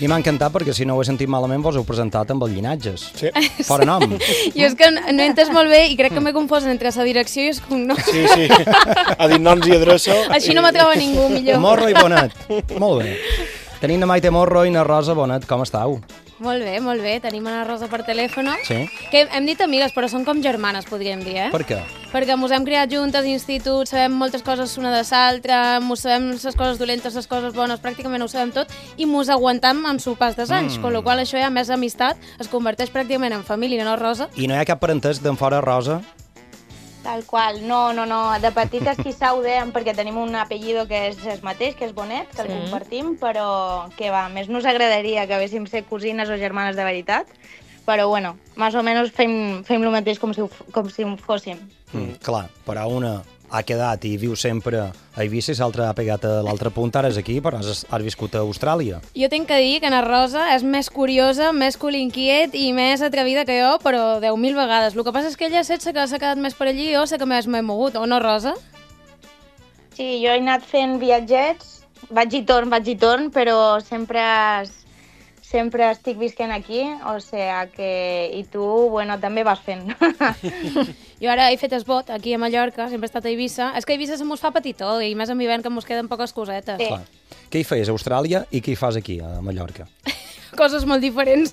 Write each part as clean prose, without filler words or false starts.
I m'ha encantat perquè si no ho he sentit malament vos heu presentat amb els llinatges. Sí. Fora nom. Jo és que no he entès molt bé i crec que m'he confós entre la direcció i els cognoms. Sí. Ha dit noms i adreça. Així no m'atreva ningú, millor. Morro i Bonet. Molt bé. Tenim la Maite Morro i la Rosa Bonet. Com estàu? Molt bé. Tenim la Rosa per telèfon. Sí. Que hem dit amigues, però són com germanes, podríem dir, Per què? Perquè mos hem criat juntes, institut, sabem moltes coses una de l'altra, mos sabem les coses dolentes, les coses bones, pràcticament ho sabem tot, i mos aguantam amb sopars de anys, amb la qual això ja més amistat es converteix pràcticament en família, no, Rosa? I no hi ha cap parentesc d'en fora, Rosa? Tal qual, no. De petites quizà ho dèiem perquè tenim un apellido que és el mateix, que és Bonet, que el compartim, però que va, més nos agradaria que haguéssim ser cosines o germanes de veritat, però bueno, més o menys fem el mateix com si ho fóssim. Clar, però una ha quedat i viu sempre a Eivissa i l'altra ha pegat a l'altre punt, ara és aquí, però has viscut a Austràlia. Jo tinc que dir que la Rosa és més curiosa, més culinquiet i més atrevida que jo, però 10.000 vegades. El que passa és que ella sé que s'ha quedat més per allí i jo sé que més m'he mogut, o no, Rosa? Sí, jo he anat fent viatgets, vaig i torn, però sempre estic visquent aquí, o sigui que... I tu, bueno, també vas fent. Jo ara he fet esbot aquí a Mallorca, sempre he estat a Eivissa. És que a Eivissa se mos fa petitó i més en hivern que mos queden poques cosetes. Sí. Clar. Què hi feies a Austràlia i què hi fas aquí, a Mallorca? Coses molt diferents.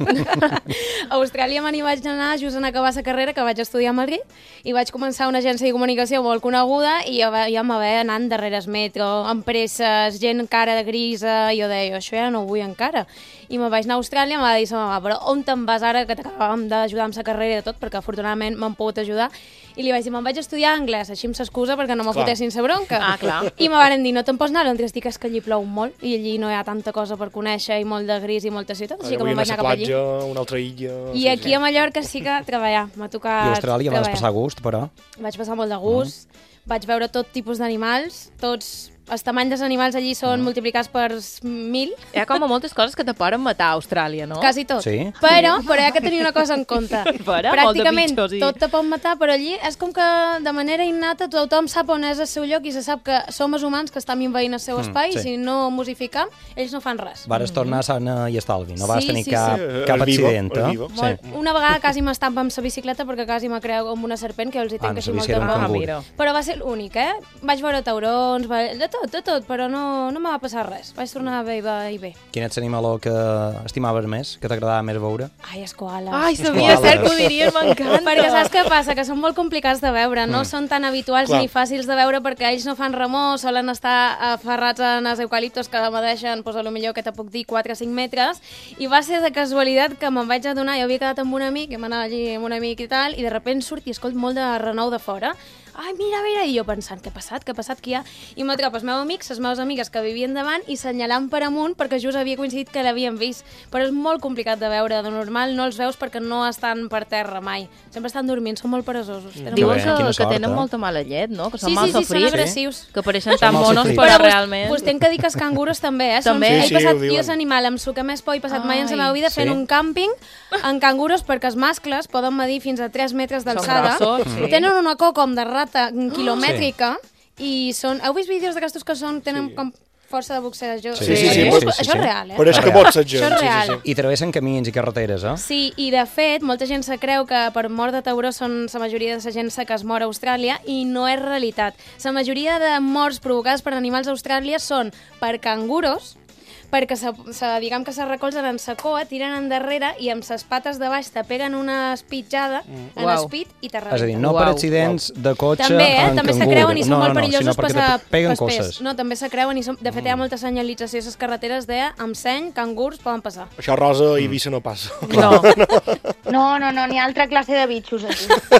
A Austràlia me n'hi vaig anar just en acabar la carrera, que vaig estudiar a Madrid, i vaig començar una agència de comunicació molt coneguda i jo me veia anant darrere el metro, empreses, gent cara de grisa, i jo deia, això ja no ho vull encara. I me vaig anar a Austràlia, em va dir sa mama, però on te'n vas ara, que t'acabàvem d'ajudar amb la carrera i de tot, perquè afortunadament m'han pogut ajudar, i li vaig dir, me'n vaig estudiar anglès, així amb s'excusa perquè no me fotessin sa bronca. Ah, clar. I me varen dir, no te'n pots anar a Londres, dic, és que allí plou molt, i allí no hi ha tanta cosa per conèixer, i molt de gris i molta ciutat, així que me'n vaig anar cap allí. Una altra illa... I aquí a Mallorca sí que treballar, m'ha tocat I a Austràlia vas passar gust, però... Vaig passar molt de gust, vaig veure tot tipus d'animals, tots... Els tamanys dels animals allí són multiplicats per 1.000. Hi ha com a moltes coses que te poden matar a Austràlia, no? Quasi tot. Sí. Però hi ha que tenir una cosa en compte. Pràcticament molt de bitxos, tot te pot matar, però allí és com que de manera innata tothom sap on és el seu lloc i se sap que som els humans que estem envaint el seu espai i si no mosificam, ells no fan res. Vares tornar sana i estalvi, no vas tenir Sí. cap accident, eh? Sí. Una vegada quasi m'estampa amb la bicicleta perquè quasi m'ha creat com una serpent que els hi tenc així amb la molt bici era un de cangur. mira. Però va ser l'únic, Vaig veure taurons, de tot, però no me va passar res. Vaig tornar bé i bé. Quin ets l'animaló que estimaves més, que t'agradava més veure? Ai, els koalas. Ai, sabia koalas. cert que ho diries, m'encanta. Perquè saps què passa? Que són molt complicats de veure, no són tan habituals ni fàcils de veure perquè ells no fan remor, solen estar aferrats en els eucaliptos que medeixen, doncs, potser que te puc dir 4 o 5 metres, i va ser de casualitat que me'n vaig adonar, jo havia quedat amb un amic, hem anat allí amb un amic i tal, i de sobte surt i escolt molt de renou de fora. Ai, mira, i jo pensant, què ha passat, qui hi ha? I m'atrapa els meus amics, les meves amigues que vivien davant i senyalant per amunt perquè just havia coincidit que l'havien vist. Però és molt complicat de veure, de normal no els veus perquè no estan per terra mai. Sempre estan dormint, són molt peresosos. Diuen bé, quina que sort, tenen molta mala llet, no? Que són Sí, mal són sofrits. agressius. Que pareixen Són tan mal monos, sofrits. però Però realment... vos tenc que dir que els cangurs també, També? He Sí, passat, ho diuen. jo és l'animal amb el que més por he passat mai en la meva vida fent Sí? un càmping en cangurs perquè els mascles poden medir fins a 3 metres d'alçada. grossos, sí. Tenen una cor com de rata quilomètrica i són... Heu vist vídeos d'aquestos que tenen com força de boxejadors? Sí, Això és real, Però és que pots ser gent. Això és real. I travessen camins i carreteres, eh? Sí, i de fet, molta gent se creu que per mort de tauró són la majoria de la gent que es mor a Austràlia i no és realitat. La majoria de morts provocades per animals a Austràlia són per canguros, perquè diguem que se recolzen en sa coa, tiren endarrere i amb ses pates de baix te peguen una espitjada en el pit i te rebenten. És a dir, no per accidents de cotxe També, en també se cangur. creuen i són molt sinó perillosos perquè te peguen coses. No, també se creuen i de fet hi ha molta senyalització a les carreteres de amb seny, cangurs poden passar. Això Rosa i Eivissa no passa. No. No, ni altra classe de bitxos aquí.